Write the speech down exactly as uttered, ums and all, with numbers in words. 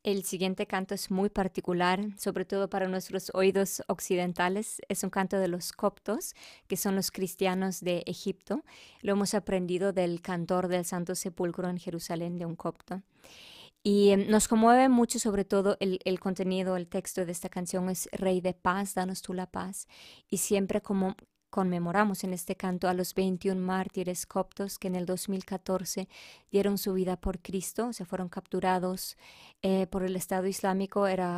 El siguiente canto es muy particular, sobre todo para nuestros oídos occidentales. Es un canto de los coptos, que son los cristianos de Egipto. Lo hemos aprendido del cantor del Santo Sepulcro en Jerusalén, de un copto. Y eh, nos conmueve mucho, sobre todo, el, el contenido, el texto de esta canción es Rey de paz, danos tú la paz. Y siempre como conmemoramos en este canto a los veintiún mártires coptos que en el dos mil catorce dieron su vida por Cristo, o sea, fueron capturados eh, por el Estado Islámico. Era